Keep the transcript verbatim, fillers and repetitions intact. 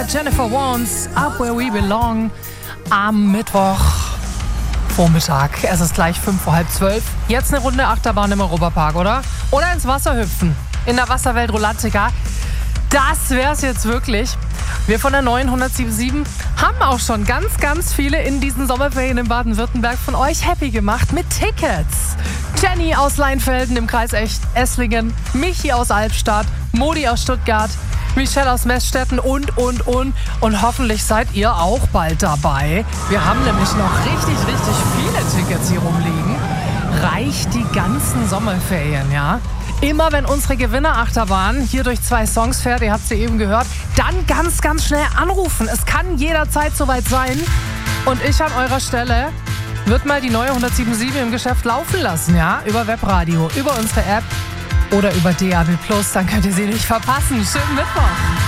Jennifer Warnes, Up Where We Belong, am Mittwoch Vormittag. Es ist gleich fünf vor halb zwölf. Jetzt eine Runde Achterbahn im Europapark, oder? Oder ins Wasser hüpfen. In der Wasserwelt Rolantica. Das wär's jetzt wirklich. Wir von der neuen hundertsieben Komma sieben haben auch schon ganz, ganz viele in diesen Sommerferien in Baden-Württemberg von euch happy gemacht mit Tickets. Jenny aus Leinfelden im Kreis Esslingen, Michi aus Albstadt, Modi aus Stuttgart, Michelle aus Meßstetten und, und, und. Und hoffentlich seid ihr auch bald dabei. Wir haben nämlich noch richtig, richtig viele Tickets hier rumliegen. Reicht die ganzen Sommerferien, ja? Immer wenn unsere Gewinnerachterbahn hier durch zwei Songs fährt, ihr habt sie eben gehört, dann ganz, ganz schnell anrufen. Es kann jederzeit soweit sein. Und ich an eurer Stelle würde mal die neue hundertsieben Komma sieben im Geschäft laufen lassen, ja? Über Webradio, über unsere App oder über D A B plus, dann könnt ihr sie nicht verpassen. Schönen Mittwoch!